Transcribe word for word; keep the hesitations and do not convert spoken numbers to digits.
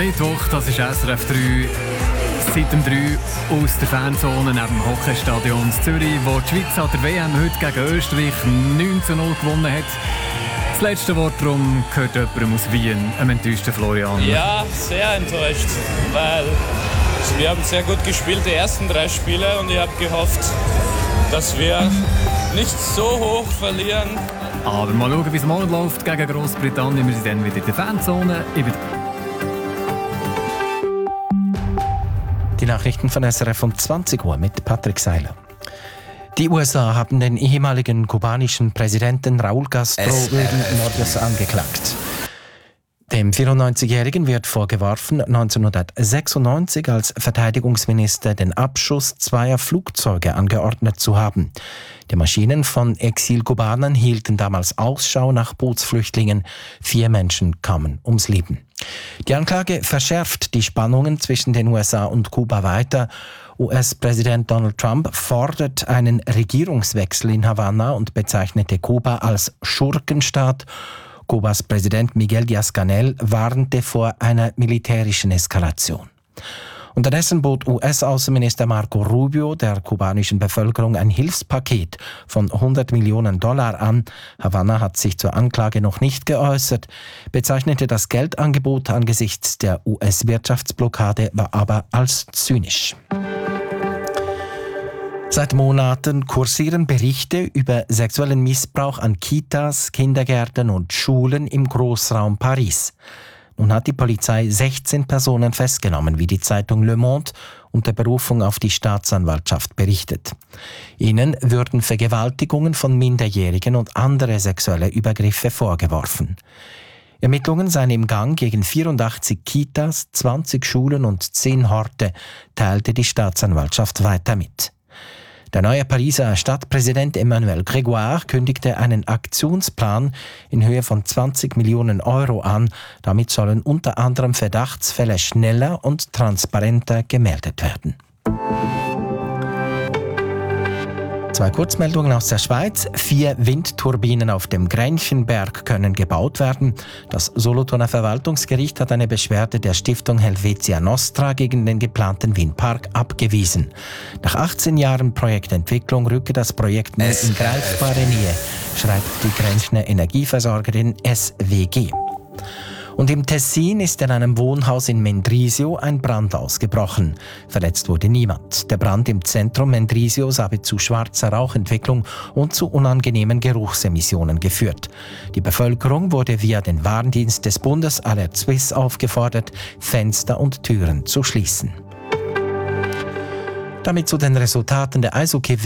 Mittwoch, das ist S R F drei, seit dem drei aus der Fanzone neben dem Hockeystadion in Zürich, wo die Schweiz an der W M heute gegen Österreich neun zu null gewonnen hat. Das letzte Wort darum gehört jemandem aus Wien, einem enttäuschten Florian. Ja, sehr enttäuscht, weil wir haben sehr gut gespielt, die ersten drei Spiele, und ich habe gehofft, dass wir nicht so hoch verlieren. Aber mal schauen, wie es morgen läuft gegen Großbritannien. Wir sind dann wieder in der Fanzone. Ich bin Die Nachrichten von S R F um zwanzig Uhr mit Patrick Seiler. Die U S A haben den ehemaligen kubanischen Präsidenten Raúl Castro wegen Mordes angeklagt. Dem vierundneunzigjährigen wird vorgeworfen, neunzehnhundertsechsundneunzig als Verteidigungsminister den Abschuss zweier Flugzeuge angeordnet zu haben. Die Maschinen von Exilkubanern hielten damals Ausschau nach Bootsflüchtlingen. Vier Menschen kamen ums Leben. Die Anklage verschärft die Spannungen zwischen den U S A und Kuba weiter. U S-Präsident Donald Trump fordert einen Regierungswechsel in Havanna und bezeichnete Kuba als Schurkenstaat. Kubas Präsident Miguel Díaz-Canel warnte vor einer militärischen Eskalation. Unterdessen bot U S-Außenminister Marco Rubio der kubanischen Bevölkerung ein Hilfspaket von hundert Millionen Dollar an. Havanna hat sich zur Anklage noch nicht geäußert, bezeichnete das Geldangebot angesichts der U S-Wirtschaftsblockade aber als zynisch. Seit Monaten kursieren Berichte über sexuellen Missbrauch an Kitas, Kindergärten und Schulen im Großraum Paris. Nun hat die Polizei sechzehn Personen festgenommen, wie die Zeitung Le Monde unter Berufung auf die Staatsanwaltschaft berichtet. Ihnen würden Vergewaltigungen von Minderjährigen und andere sexuelle Übergriffe vorgeworfen. Ermittlungen seien im Gang gegen vierundachtzig Kitas, zwanzig Schulen und zehn Horte, teilte die Staatsanwaltschaft weiter mit. Der neue Pariser Stadtpräsident Emmanuel Grégoire kündigte einen Aktionsplan in Höhe von zwanzig Millionen Euro an. Damit sollen unter anderem Verdachtsfälle schneller und transparenter gemeldet werden. Zwei Kurzmeldungen aus der Schweiz. Vier Windturbinen auf dem Gränchenberg können gebaut werden. Das Solothurner Verwaltungsgericht hat eine Beschwerde der Stiftung Helvetia Nostra gegen den geplanten Windpark abgewiesen. Nach achtzehn Jahren Projektentwicklung rücke das Projekt nur in greifbare Nähe, schreibt die Grenchner Energieversorgerin S W G. Und im Tessin ist in einem Wohnhaus in Mendrisio ein Brand ausgebrochen. Verletzt wurde niemand. Der Brand im Zentrum Mendrisios habe zu schwarzer Rauchentwicklung und zu unangenehmen Geruchsemissionen geführt. Die Bevölkerung wurde via den Warndienst des Bundes Alert Suisse aufgefordert, Fenster und Türen zu schließen. Damit zu den Resultaten der Eishockey